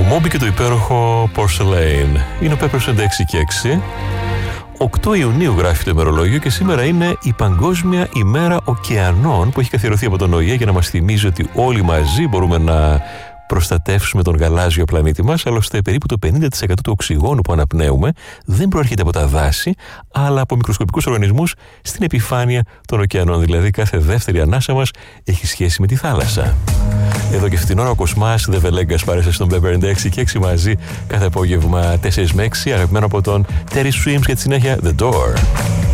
Moby και το υπέροχο Porcelain. Είναι ο Peppers 6 και 6. 8 Ιουνίου γράφει το ημερολόγιο και σήμερα είναι η Παγκόσμια ημέρα ωκεανών που έχει καθιερωθεί από τον ΟΗΕ για να μας θυμίζει ότι όλοι μαζί μπορούμε να προστατεύσουμε τον γαλάζιο πλανήτη μας, άλλωστε περίπου το 50% του οξυγόνου που αναπνέουμε δεν προέρχεται από τα δάση, αλλά από μικροσκοπικούς οργανισμούς στην επιφάνεια των ωκεανών. Δηλαδή κάθε δεύτερη ανάσα μας έχει σχέση με τη θάλασσα. Εδώ και αυτήν την ώρα ο Κοσμάς Δεβελέγκας παρέσε στον Pepper 6 και 6 μαζί κάθε απόγευμα 4 με 6, αγαπημένο από τον Terry Swims και τη συνέχεια The Door.